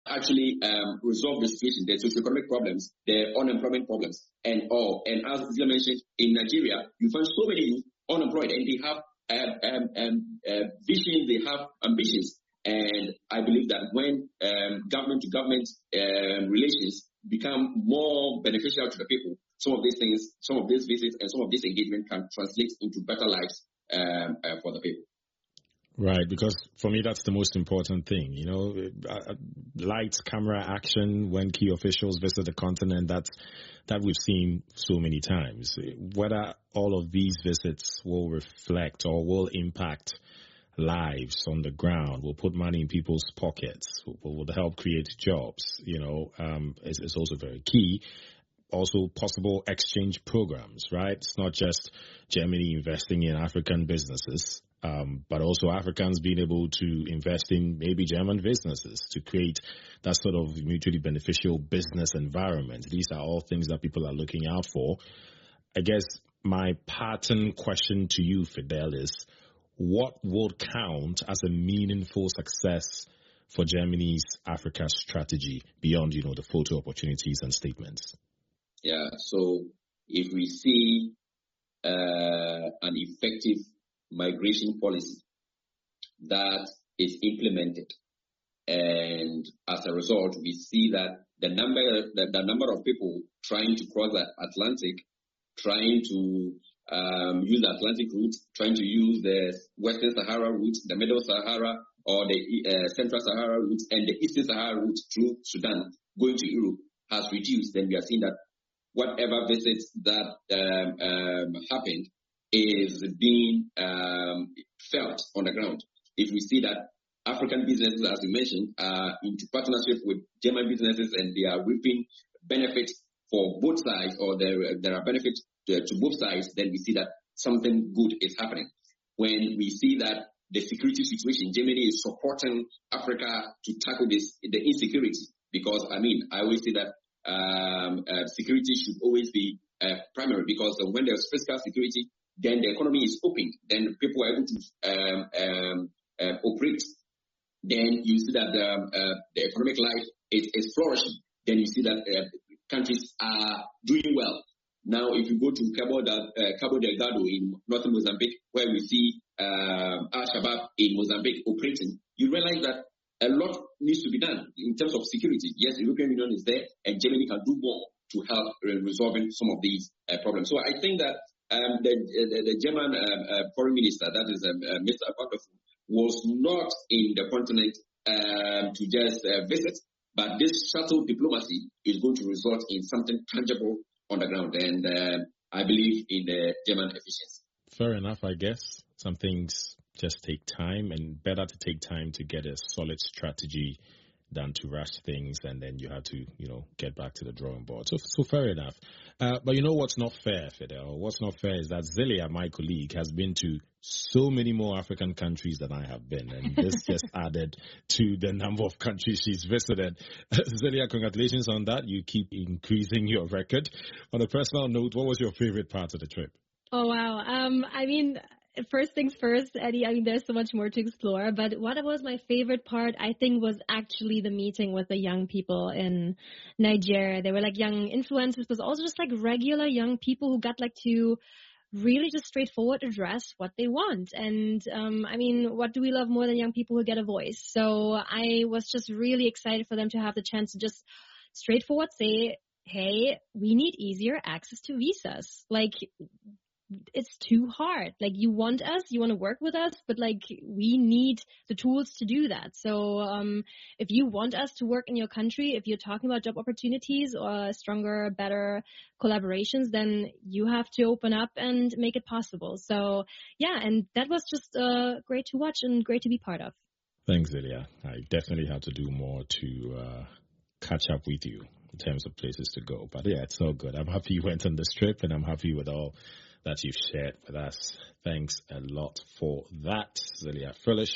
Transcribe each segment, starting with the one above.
actually resolve the situation, the socioeconomic problems, the unemployment problems, and all. And as Zila mentioned, in Nigeria, you find so many youth unemployed, and they have visions, they have ambitions. And I believe that when government-to-government relations become more beneficial to the people, some of these things, some of these visits, and some of this engagement can translate into better lives for the people. Right, because for me, that's the most important thing. You know, lights, camera, action, when key officials visit the continent, that we've seen so many times. Whether all of these visits will reflect or will impact lives on the ground, will put money in people's pockets, will help create jobs, you know, is also very key. Also possible exchange programs, right? It's not just Germany investing in African businesses, but also Africans being able to invest in maybe German businesses to create that sort of mutually beneficial business environment. These are all things that people are looking out for. I guess my pattern question to you, Fidel, is what would count as a meaningful success for Germany's Africa strategy beyond, you know, the photo opportunities and statements? Yeah, so if we see an effective migration policy that is implemented, and as a result, we see that the number of people trying to cross the Atlantic, trying to use the Atlantic route, trying to use the Western Sahara route, the Middle Sahara, or the Central Sahara route, and the Eastern Sahara route through Sudan, going to Europe, has reduced. Then we are seeing that whatever visits that happened is being felt on the ground. If we see that African businesses, as you mentioned, are into partnership with German businesses and they are reaping benefits for both sides, or there are benefits to both sides, then we see that something good is happening. When we see that the security situation, Germany is supporting Africa to tackle the insecurity, because, I always say that security should always be primary, because when there's fiscal security, then the economy is open, then people are able to operate. Then you see that the economic life is flourishing. Then you see that countries are doing well. Now, if you go to Cabo Delgado in northern Mozambique, where we see Al-Shabaab in Mozambique operating, you realize that a lot needs to be done in terms of security. Yes, the European Union is there, and Germany can do more to help resolving some of these problems. So I think that the German foreign minister, that is Mr. Abadov, was not in the continent to just visit, but this shuttle diplomacy is going to result in something tangible on the ground, and I believe in the German efficiency. Fair enough, I guess. Some things just take time, and better to take time to get a solid strategy than to rush things, and then you have to, get back to the drawing board. So fair enough. But you know what's not fair, Fidel? What's not fair is that Zelia, my colleague, has been to so many more African countries than I have been, and this just added to the number of countries she's visited. Zelia, congratulations on that. You keep increasing your record. On a personal note, what was your favorite part of the trip? Oh, wow. First things first, Eddie, there's so much more to explore, but what was my favorite part, I think, was actually the meeting with the young people in Nigeria. They were like young influencers, but also just like regular young people who got to really just straightforward address what they want. And, what do we love more than young people who get a voice? So I was just really excited for them to have the chance to just straightforward say, hey, we need easier access to visas. It's too hard. You want us, you want to work with us, but we need the tools to do that. So if you want us to work in your country, if you're talking about job opportunities or stronger, better collaborations, then you have to open up and make it possible. So yeah, and that was just great to watch and great to be part of. Thanks, Zelia. I definitely have to do more to catch up with you in terms of places to go. But yeah, it's all good. I'm happy you went on this trip, and I'm happy with all that you've shared with us. Thanks a lot for that, Zelia Fröhlich,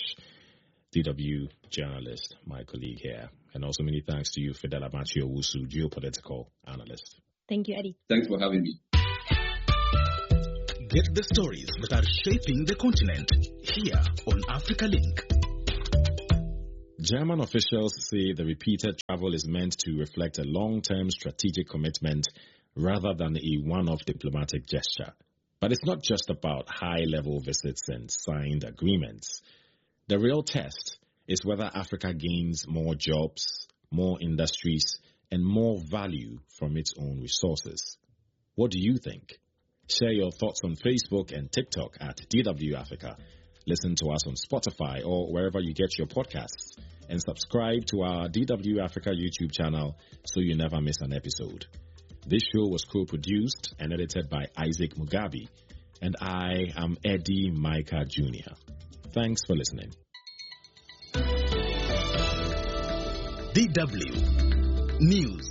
DW journalist, my colleague here. And also many thanks to you, Fidel Amakye-Owusu, geopolitical analyst. Thank you, Eddie. Thanks for having me. Get the stories that are shaping the continent here on Africa Link. German officials say the repeated travel is meant to reflect a long-term strategic commitment rather than a one-off diplomatic gesture. But it's not just about high-level visits and signed agreements. The real test is whether Africa gains more jobs, more industries, and more value from its own resources. What do you think? Share your thoughts on Facebook and TikTok at DW Africa. Listen to us on Spotify or wherever you get your podcasts. And subscribe to our DW Africa YouTube channel so you never miss an episode. This show was co-produced and edited by Isaac Mugabe. And I am Eddie Micah Jr. Thanks for listening. DW News.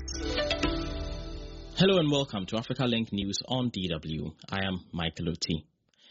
Hello and welcome to Africa Link News on DW. I am Michael Oti.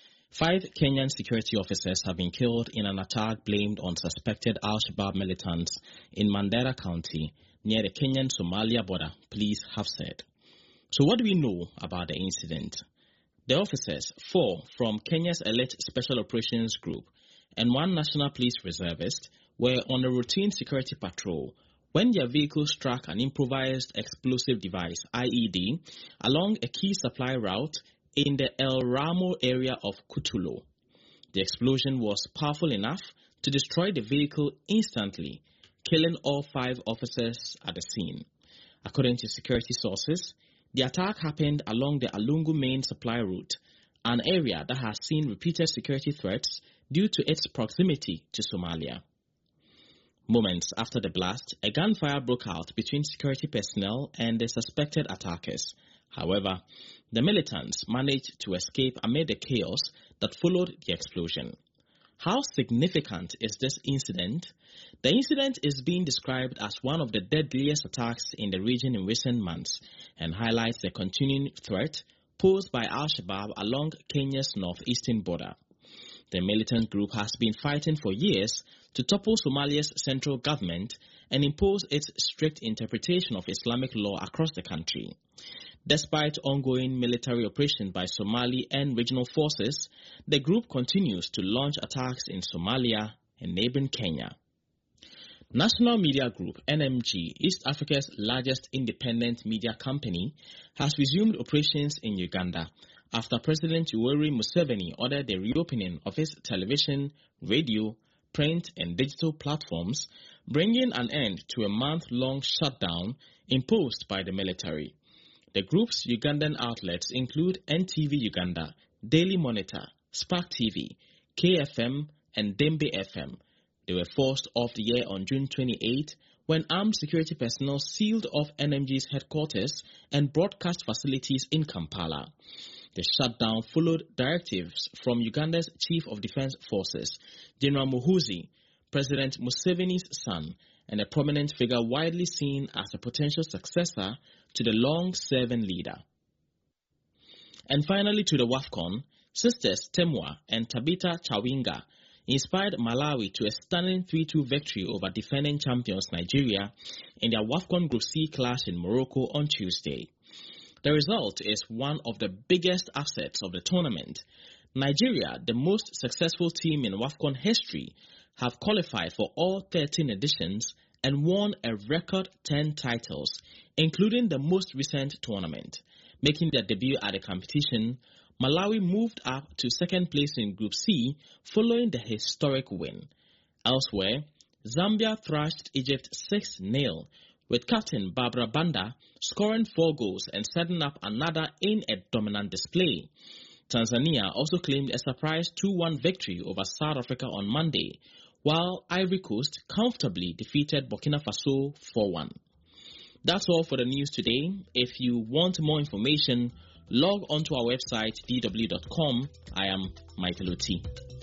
5 Kenyan security officers have been killed in an attack blamed on suspected Al-Shabaab militants in Mandera County near the Kenyan-Somalia border, police have said. So what do we know about the incident? The officers, 4 from Kenya's elite Special Operations Group and 1 National Police reservist, were on a routine security patrol when their vehicle struck an improvised explosive device, IED, along a key supply route in the El Ramo area of Kutulo. The explosion was powerful enough to destroy the vehicle instantly, killing all 5 officers at the scene. According to security sources, the attack happened along the Alungu main supply route, an area that has seen repeated security threats due to its proximity to Somalia. Moments after the blast, a gunfire broke out between security personnel and the suspected attackers. However, the militants managed to escape amid the chaos that followed the explosion. How significant is this incident? The incident is being described as one of the deadliest attacks in the region in recent months and highlights the continuing threat posed by Al-Shabaab along Kenya's northeastern border. The militant group has been fighting for years to topple Somalia's central government and impose its strict interpretation of Islamic law across the country. Despite ongoing military operations by Somali and regional forces, the group continues to launch attacks in Somalia and neighboring Kenya. National Media Group, NMG, East Africa's largest independent media company, has resumed operations in Uganda after President Yoweri Museveni ordered the reopening of its television, radio, print and digital platforms, bringing an end to a month-long shutdown imposed by the military. The group's Ugandan outlets include NTV Uganda, Daily Monitor, Spark TV, KFM and Dembe FM. They were forced off the air on June 28 when armed security personnel sealed off NMG's headquarters and broadcast facilities in Kampala. The shutdown followed directives from Uganda's Chief of Defense Forces, General Muhoozi, President Museveni's son, and a prominent figure widely seen as a potential successor to the long-serving leader. And finally to the WAFCON, sisters Temwa and Tabitha Chawinga inspired Malawi to a stunning 3-2 victory over defending champions Nigeria in their WAFCON Group C clash in Morocco on Tuesday. The result is one of the biggest upsets of the tournament. Nigeria, the most successful team in WAFCON history, have qualified for all 13 editions and won a record 10 titles, including the most recent tournament. Making their debut at the competition, Malawi moved up to second place in Group C following the historic win. Elsewhere, Zambia thrashed Egypt 6-0, with captain Barbara Banda scoring 4 goals and setting up another in a dominant display. Tanzania also claimed a surprise 2-1 victory over South Africa on Monday, while Ivory Coast comfortably defeated Burkina Faso 4-1. That's all for the news today. If you want more information, log on to our website dw.com. I am Michael Oti.